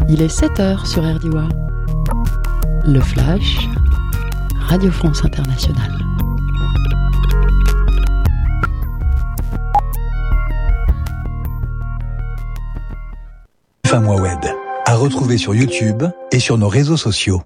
Il est 7h sur RDIWA. Le Flash, Radio France Internationale. Moi Wed, à retrouver sur YouTube et sur nos réseaux sociaux.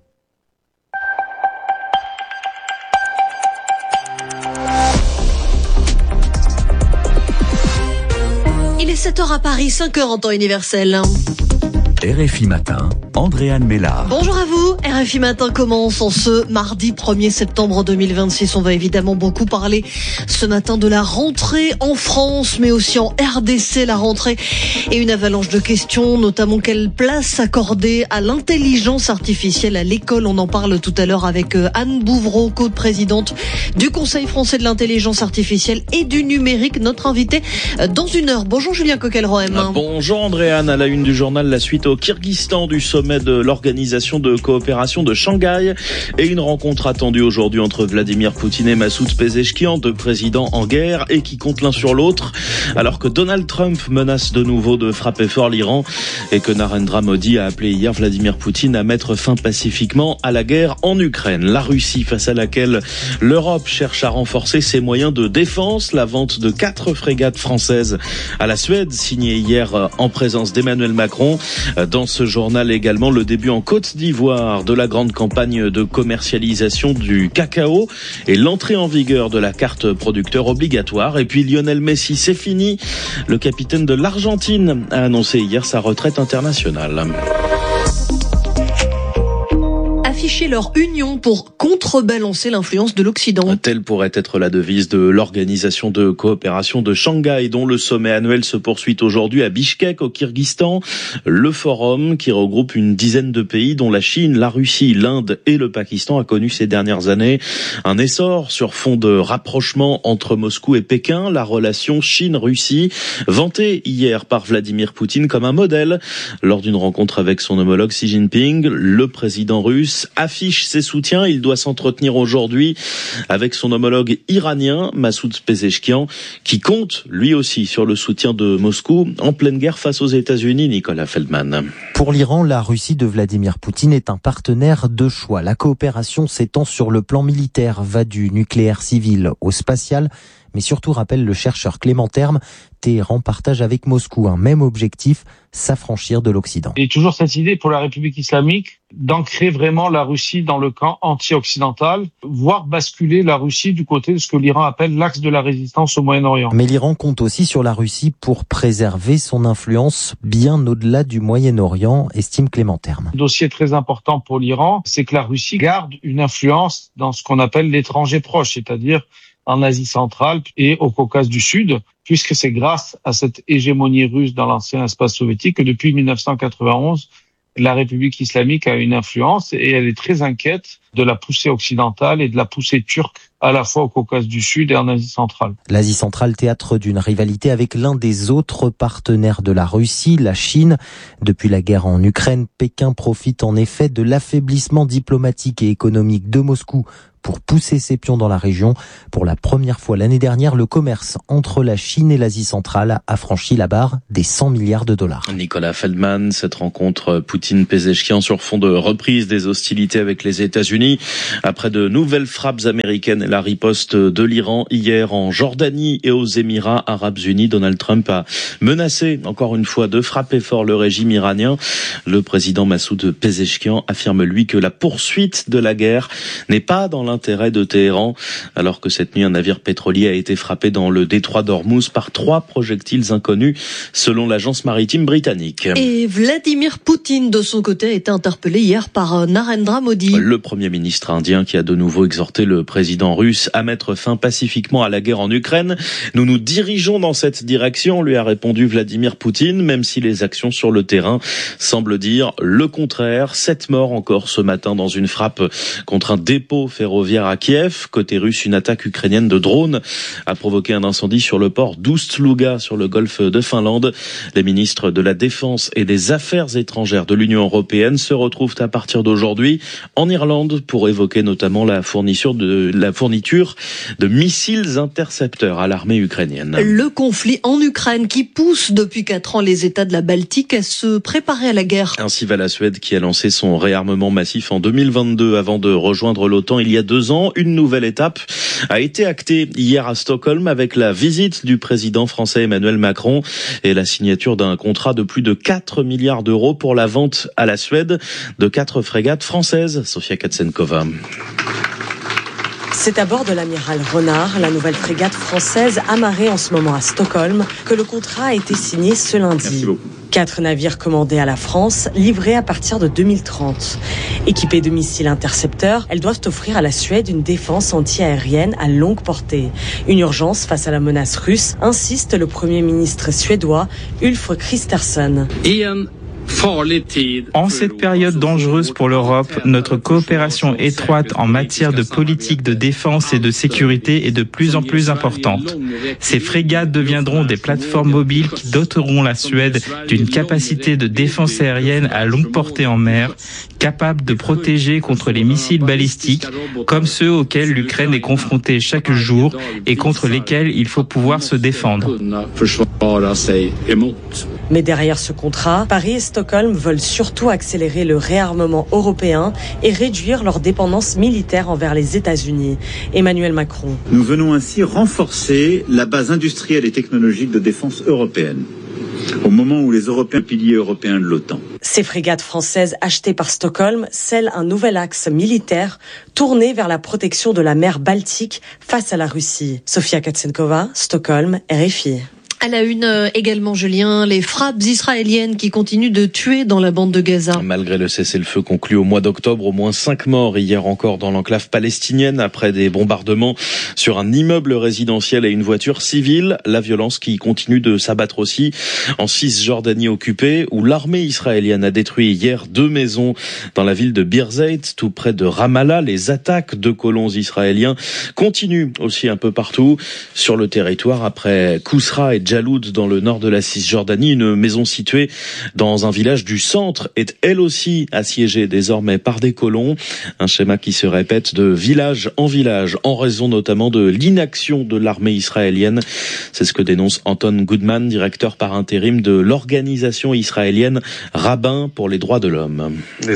Il est 7h à Paris, 5h en temps universel. RFI Matin, Andréane Mélard. Bonjour à vous, RFI Matin commence en ce mardi 1er septembre 2026. On va évidemment beaucoup parler ce matin de la rentrée en France, mais aussi en RDC, la rentrée et une avalanche de questions, notamment quelle place accorder à l'intelligence artificielle à l'école. On en parle tout à l'heure avec Anne Bouvreau, co-présidente du Conseil français de l'intelligence artificielle et du numérique, notre invitée dans une heure. Bonjour Julien Coquelroem. Bonjour Andréane, à la une du journal, la suite au Kyrgyzstan du sommet de l'Organisation de coopération de Shanghai et une rencontre attendue aujourd'hui entre Vladimir Poutine et Massoud Pezeshkian, deux présidents en guerre et qui comptent l'un sur l'autre, alors que Donald Trump menace de nouveau de frapper fort l'Iran et que Narendra Modi a appelé hier Vladimir Poutine à mettre fin pacifiquement à la guerre en Ukraine. La Russie, face à laquelle l'Europe cherche à renforcer ses moyens de défense, la vente de 4 frégates françaises à la Suède, signée hier en présence d'Emmanuel Macron. Dans ce journal également, le début en Côte d'Ivoire de la grande campagne de commercialisation du cacao et l'entrée en vigueur de la carte producteur obligatoire. Et puis Lionel Messi, c'est fini. Le capitaine de l'Argentine a annoncé hier sa retraite internationale. Afficher leur union pour contrebalancer l'influence de l'Occident. Telle pourrait être la devise de l'Organisation de coopération de Shanghai, dont le sommet annuel se poursuit aujourd'hui à Bishkek, au Kyrgyzstan. Le forum, qui regroupe une dizaine de pays, dont la Chine, la Russie, l'Inde et le Pakistan, a connu ces dernières années un essor sur fond de rapprochement entre Moscou et Pékin. La relation Chine-Russie, vantée hier par Vladimir Poutine comme un modèle lors d'une rencontre avec son homologue Xi Jinping. Le président russe affiche ses soutiens. Il doit s'entretenir aujourd'hui avec son homologue iranien, Massoud Pezeshkian, qui compte lui aussi sur le soutien de Moscou en pleine guerre face aux États-Unis. Nicolas Feldman. Pour l'Iran, la Russie de Vladimir Poutine est un partenaire de choix. La coopération s'étend sur le plan militaire, va du nucléaire civil au spatial, mais surtout, rappelle le chercheur Clément Terme, Téhéran partage avec Moscou un même objectif, s'affranchir de l'Occident. Il y a toujours cette idée pour la République islamique d'ancrer vraiment la Russie dans le camp anti-occidental, voire basculer la Russie du côté de ce que l'Iran appelle l'axe de la résistance au Moyen-Orient. Mais l'Iran compte aussi sur la Russie pour préserver son influence bien au-delà du Moyen-Orient, estime Clément Terme. Un dossier très important pour l'Iran, c'est que la Russie garde une influence dans ce qu'on appelle l'étranger proche, c'est-à-dire en Asie centrale et au Caucase du Sud, puisque c'est grâce à cette hégémonie russe dans l'ancien espace soviétique que depuis 1991, la République islamique a une influence et elle est très inquiète de la poussée occidentale et de la poussée turque à la fois au Caucase du Sud et en Asie centrale. L'Asie centrale, théâtre d'une rivalité avec l'un des autres partenaires de la Russie, la Chine. Depuis la guerre en Ukraine, Pékin profite en effet de l'affaiblissement diplomatique et économique de Moscou pour pousser ses pions dans la région. Pour la première fois l'année dernière, le commerce entre la Chine et l'Asie centrale a franchi la barre des 100 milliards de dollars. Nicolas Feldman, cette rencontre Poutine-Pezeshkian sur fond de reprise des hostilités avec les États-Unis. Après de nouvelles frappes américaines et la riposte de l'Iran hier en Jordanie et aux Émirats Arabes Unis, Donald Trump a menacé encore une fois de frapper fort le régime iranien. Le président Massoud Pezeshkian affirme lui que la poursuite de la guerre n'est pas dans l'intérêt de Téhéran, alors que cette nuit un navire pétrolier a été frappé dans le détroit d'Ormuz par 3 projectiles inconnus, selon l'agence maritime britannique. Et Vladimir Poutine, de son côté, a été interpellé hier par Narendra Modi. Le Premier ministre indien qui a de nouveau exhorté le président russe à mettre fin pacifiquement à la guerre en Ukraine. Nous nous dirigeons dans cette direction, lui a répondu Vladimir Poutine, même si les actions sur le terrain semblent dire le contraire. 7 morts encore ce matin dans une frappe contre un dépôt ferroviaire ferroviaire à Kiev. Côté russe, une attaque ukrainienne de drones a provoqué un incendie sur le port d'Oust-Luga sur le golfe de Finlande. Les ministres de la Défense et des Affaires étrangères de l'Union européenne se retrouvent à partir d'aujourd'hui en Irlande pour évoquer notamment la fourniture de missiles intercepteurs à l'armée ukrainienne. Le conflit en Ukraine qui pousse depuis 4 ans les États de la Baltique à se préparer à la guerre. Ainsi va la Suède qui a lancé son réarmement massif en 2022 avant de rejoindre l'OTAN il y a 2 ans. Une nouvelle étape a été actée hier à Stockholm avec la visite du président français Emmanuel Macron et la signature d'un contrat de plus de 4 milliards d'euros pour la vente à la Suède de 4 frégates françaises. Sofia Katsenkova. C'est à bord de l'amiral Renard, la nouvelle frégate française amarrée en ce moment à Stockholm, que le contrat a été signé ce lundi. 4 navires commandés à la France, livrés à partir de 2030. Équipés de missiles intercepteurs, elles doivent offrir à la Suède une défense anti-aérienne à longue portée. Une urgence face à la menace russe, insiste le Premier ministre suédois Ulf Kristersson. En cette période dangereuse pour l'Europe, notre coopération étroite en matière de politique de défense et de sécurité est de plus en plus importante. Ces frégates deviendront des plateformes mobiles qui doteront la Suède d'une capacité de défense aérienne à longue portée en mer, capable de protéger contre les missiles balistiques, comme ceux auxquels l'Ukraine est confrontée chaque jour et contre lesquels il faut pouvoir se défendre. Mais derrière ce contrat, Paris et Stockholm veulent surtout accélérer le réarmement européen et réduire leur dépendance militaire envers les États-Unis. Emmanuel Macron. Nous venons ainsi renforcer la base industrielle et technologique de défense européenne, au moment où les Européens, piliers européens de l'OTAN. Ces frégates françaises achetées par Stockholm scellent un nouvel axe militaire tourné vers la protection de la mer Baltique face à la Russie. Sofia Katsenkova, Stockholm, RFI. À la une également, Julien, les frappes israéliennes qui continuent de tuer dans la bande de Gaza. Malgré le cessez-le-feu conclu au mois d'octobre, au moins 5 morts hier encore dans l'enclave palestinienne après des bombardements sur un immeuble résidentiel et une voiture civile. La violence qui continue de s'abattre aussi en Cisjordanie occupée, où l'armée israélienne a détruit hier 2 maisons dans la ville de Birzeit, tout près de Ramallah. Les attaques de colons israéliens continuent aussi un peu partout sur le territoire après Kousra et Jaloud dans le nord de la Cisjordanie. Une maison située dans un village du centre est elle aussi assiégée désormais par des colons. Un schéma qui se répète de village en village en raison notamment de l'inaction de l'armée israélienne. C'est ce que dénonce Anton Goodman, directeur par intérim de l'organisation israélienne Rabbin pour les droits de l'homme.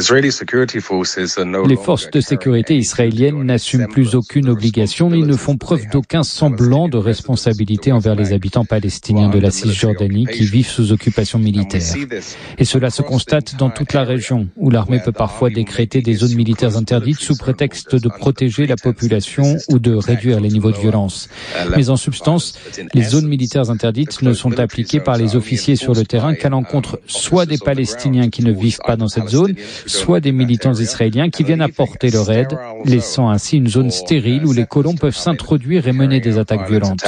Les forces de sécurité israéliennes n'assument plus aucune obligation ni ne font preuve d'aucun semblant de responsabilité envers les habitants palestiniens de la Cisjordanie qui vivent sous occupation militaire. Et cela se constate dans toute la région, où l'armée peut parfois décréter des zones militaires interdites sous prétexte de protéger la population ou de réduire les niveaux de violence. Mais en substance, les zones militaires interdites ne sont appliquées par les officiers sur le terrain qu'à l'encontre soit des Palestiniens qui ne vivent pas dans cette zone, soit des militants israéliens qui viennent apporter leur aide, laissant ainsi une zone stérile où les colons peuvent s'introduire et mener des attaques violentes.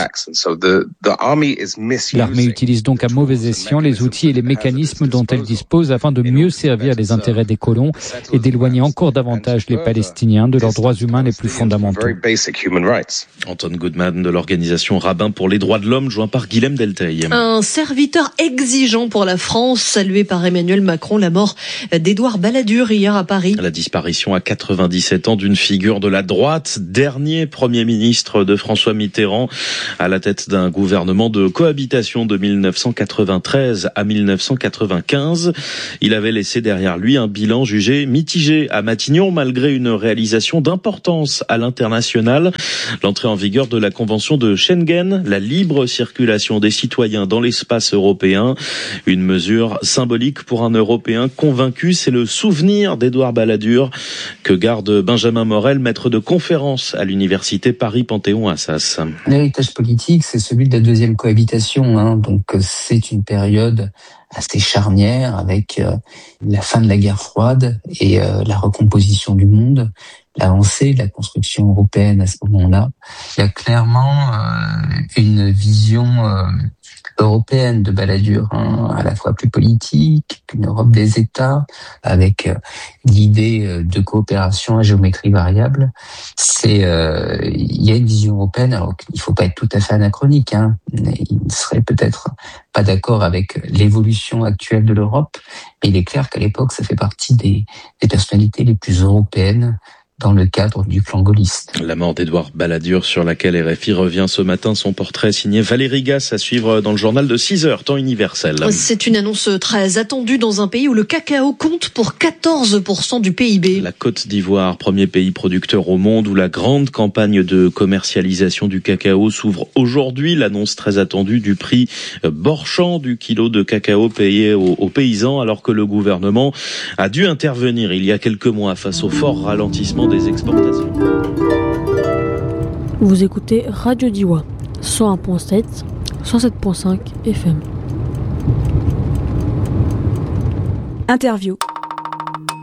L'armée utilise donc à mauvais escient les outils et les mécanismes dont elle dispose afin de mieux servir les intérêts des colons et d'éloigner encore davantage les Palestiniens de leurs droits humains les plus fondamentaux. Anton Goodman de l'organisation Rabbin pour les droits de l'homme, joint par Guilhem Delteil. Un serviteur exigeant pour la France, salué par Emmanuel Macron, la mort d'Édouard Balladur hier à Paris. La disparition à 97 ans d'une figure de la droite, dernier Premier ministre de François Mitterrand, à la tête d'un gouvernement de cohabitation de 1993 à 1995. Il avait laissé derrière lui un bilan jugé mitigé à Matignon, malgré une réalisation d'importance à l'international. L'entrée en vigueur de la Convention de Schengen, la libre circulation des citoyens dans l'espace européen. Une mesure symbolique pour un Européen convaincu. C'est le souvenir d'Édouard Balladur que garde Benjamin Morel, maître de conférence à l'université Paris-Panthéon-Assas. L'héritage politique, c'est celui de la deuxième cohabitation. Donc c'est une période assez charnière avec la fin de la guerre froide et la recomposition du monde. l'avancée de la construction européenne à ce moment-là. Il y a clairement une vision européenne de Balladur, à la fois plus politique, une Europe des États, avec l'idée de coopération à géométrie variable. Il y a une vision européenne, alors qu'il ne faut pas être tout à fait anachronique. Il ne serait peut-être pas d'accord avec l'évolution actuelle de l'Europe, mais il est clair qu'à l'époque, ça fait partie des personnalités les plus européennes dans le cadre du clan gaulliste. La mort d'Édouard Balladur, sur laquelle RFI revient ce matin, son portrait signé Valérie Gasse, à suivre dans le journal de 6h, temps universel. C'est une annonce très attendue dans un pays où le cacao compte pour 14% du PIB. La Côte d'Ivoire, premier pays producteur au monde, où la grande campagne de commercialisation du cacao s'ouvre aujourd'hui. L'annonce très attendue du prix borchant du kilo de cacao payé aux paysans, alors que le gouvernement a dû intervenir il y a quelques mois face au fort ralentissement des exportations. Vous écoutez Radio Diwa, 101.7, 107.5 FM. Interview.